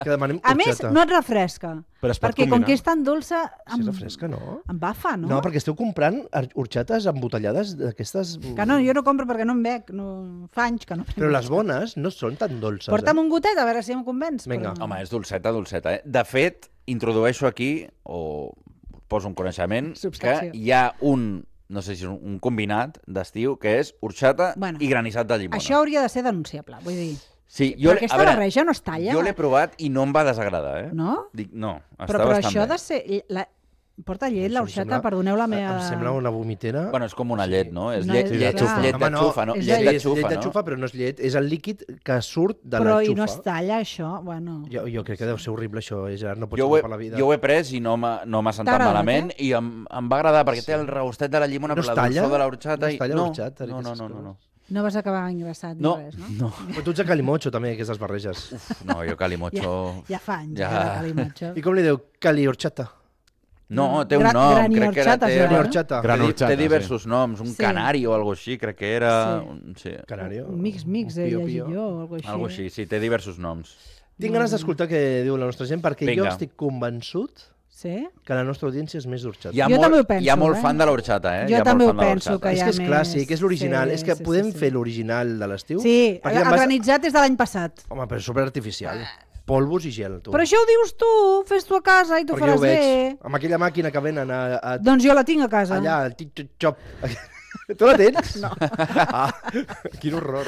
Que demanem A més, horxata. no et refresca. Però es pot Perquè com combinar. que és tan dolça... Si refresca, no? Em bafa, no? No, perquè esteu comprant horxates embotellades d'aquestes... Que no, jo no compro perquè no em bec. No... Fa anys que no prenc. Però les bones no són tan dolces. Porta'm un gotet, a veure si em convenç. Vinga. Però... Home, és dolceta, dolceta. De fet, introdueixo aquí, o poso un coneixement, Substància. que hi ha no sé si és un combinat d'estiu, que és horxata i granissat de llimona. Això hauria de ser denunciable, vull dir... Sí, però aquesta barreja no es talla. Jo l'he provat i no em va desagradar, eh? No? Dic, no, està però bastant això bé. de ser... Porta llet, l'horxata, perdoneu la meva... Em sembla una vomitera. Bueno, és com una llet, no? És No, llet, és llet, clar. llet de xufa, no? És Llet de xufa, llet de no? xufa, però no és llet. És el líquid que surt de Però la xufa. i no es talla, això? Bueno... Jo crec que deu ser horrible, això, Gerard. No pots Jo jugar per la vida. ho he pres i no m'ha sentat malament i em va agradar perquè té el regustet de la llimona, No però es la talla? dolçor de l'horxata... No es talla l'horxata? No. No vas acabar ingressat ni res, no? No. Però tu ets de calimocho, també, aquestes barreges. No, jo calimocho... Ja fa anys, Ja. de calimocho. I com li diu? Cali-horxata? No, té un nom, crec que era... Té diversos noms, un canari o alguna així, crec que era... Sí. Canario? Un mix, llegir jo, o alguna Algo així, sí, té diversos noms. Tinc ganes d'escoltar què diu la nostra gent, perquè jo Vinga. estic convençut que la nostra audiència és més d'horxata. Hi ha molt fan de l'horxata, eh? Jo també ho penso, que hi ha més. És que és clàssic, és l'original. És que podem fer l'original de l'estiu. Sí, el granitzat és de l'any passat. Home, però és superartificial. Polvos i gel, tu. Però això ho dius tu, fes-t'ho a casa i t'ho faràs bé. Amb aquella màquina que venen a... Doncs jo la tinc a casa. Allà, el tic-xop. Tu la tens? No. Quin horror.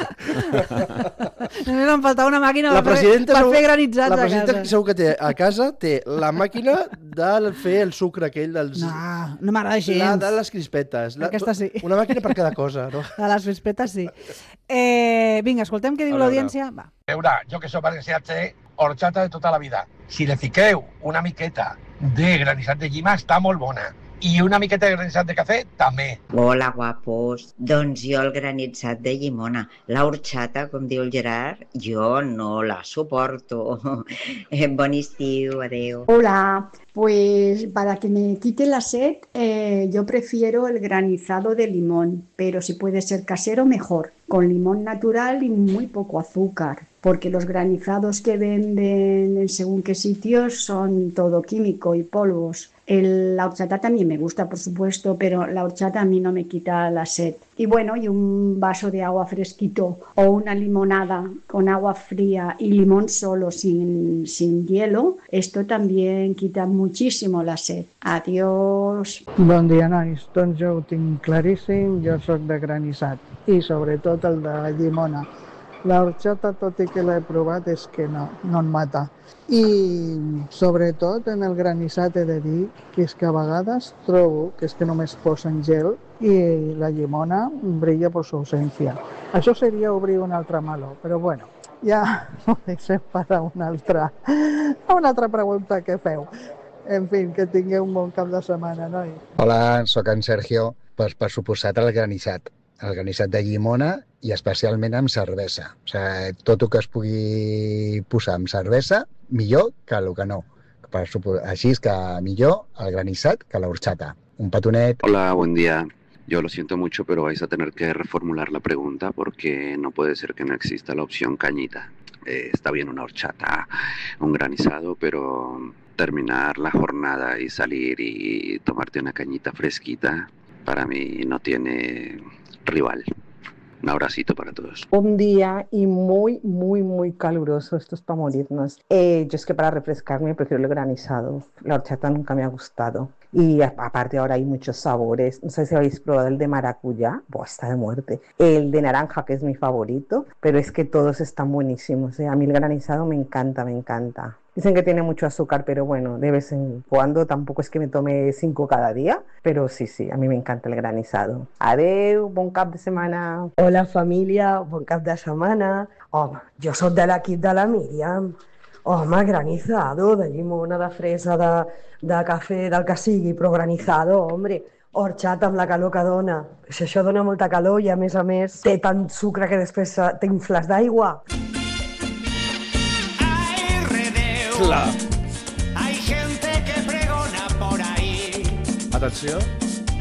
Només em faltava una màquina per fer granitzats a casa. La presidenta segur que té a casa té la màquina de fer el sucre aquell dels... No m'agrada gens. La de les crispetes. Aquesta sí. Una màquina per cada cosa, no? De les crispetes sí. Vinga, escoltem què diu l'audiència. Va. Veure, jo que soc valencià sé horchata de tota la vida. Si le fiqueu una miqueta de granissat de llima està molt bona. I una miqueta de granissat de cafè, també. Hola, guapos. Doncs jo el granissat de llimona. La horchata, com diu el Gerard, jo no la soporto. Bon estiu, adeu. Hola, pues para que me quite la sed, yo prefiero el granizado de limón, pero si puede ser casero, mejor, con limón natural y muy poco azúcar, porque los granizados que venden en según qué sitios son todo químico y polvos. La horchata también me gusta, por supuesto, pero la horchata a mí no me quita la sed. Y bueno, y un vaso de agua fresquito o una limonada con agua fría y limón solo sin hielo, esto también quita muchísimo la sed. Adiós. Bon dia, nois. Doncs jo ho tinc claríssim, jo sóc de granissat i sobretot el de la llimona. La horchata, tot i que l'he provat, és que no em mata. I sobretot en el granissat he de dir que és que a vegades trobo que és que només posen gel i la llimona brilla per su ausència. Això seria obrir un altre meló, però bueno, ja ho deixem per a una altra pregunta que feu. En fi, que tingueu un bon cap de setmana, noi. Hola, sóc en Sergio. Pues, per suposat el granissat de llimona i especialment amb cervesa. O sigui, tot el que es pugui posar amb cervesa, millor que el que no. Així és que millor el granissat que la horchata. Un petonet. Hola, buen día. Yo lo siento mucho, pero vais a tener que reformular la pregunta porque no puede ser que no exista la opción cañita. Está bien una horchata, un granizado, pero terminar la jornada y salir y tomarte una cañita fresquita, para mí no tiene rival. Un abracito para todos. Un día y muy, muy, muy caluroso. Esto es para morirnos. Yo es que para refrescarme prefiero el granizado. La horchata nunca me ha gustado. Y aparte ahora hay muchos sabores. No sé si habéis probado el de maracuyá. Buah, está de muerte. El de naranja, que es mi favorito. Pero es que todos están buenísimos. A mí el granizado me encanta, me encanta. Dicen que tiene mucho azúcar, pero bueno, de vez en cuando tampoco es que me tome 5 cada día, pero sí, a mí me encanta el granizado. Adeu, bon cap de setmana. Hola família, bon cap de setmana. Home, jo sóc de l'equip de la Míriam. Home, granizado, de llimona, de fresa, de cafè, del que sigui, però granizado, hombre. Horchata amb la calor que dona. Si això dona molta calor i a més té tant sucre que després t'infles d'aigua. Hay gente que pregona por ahí. Atenció.